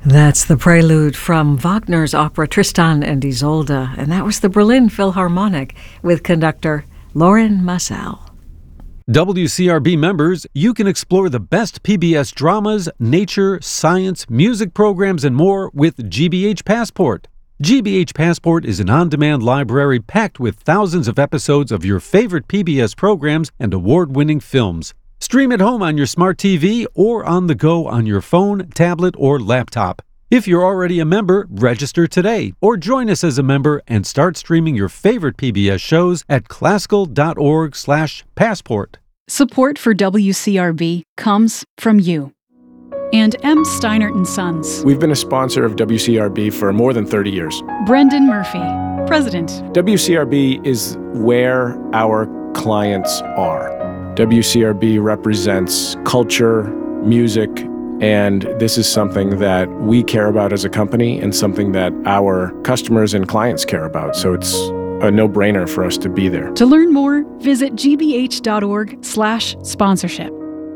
That's the prelude from Wagner's opera Tristan and Isolde, and that was the Berlin Philharmonic with conductor Lorin Maazel. WCRB members, you can explore the best PBS dramas, nature, science, music programs, and more with GBH Passport. GBH Passport is an on-demand library packed with thousands of episodes of your favorite PBS programs and award-winning films. Stream at home on your smart TV or on the go on your phone, tablet, or laptop. If you're already a member, register today or join us as a member and start streaming your favorite PBS shows at classical.org/passport. Support for WCRB comes from you and M. Steinert & Sons. We've been a sponsor of WCRB for more than 30 years. Brendan Murphy, President. WCRB is where our clients are. WCRB represents culture, music, and this is something that we care about as a company and something that our customers and clients care about. So it's a no-brainer for us to be there. To learn more, visit gbh.org/sponsorship.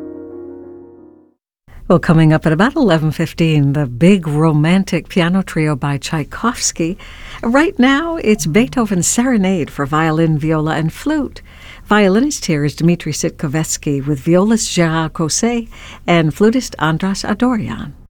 Well, coming up at about 11:15, the big romantic piano trio by Tchaikovsky. Right now, it's Beethoven's Serenade for violin, viola, and flute. Violinist here is Dmitry Sitkovetsky with violist Gérard Cosset and flutist Andras Adoryan.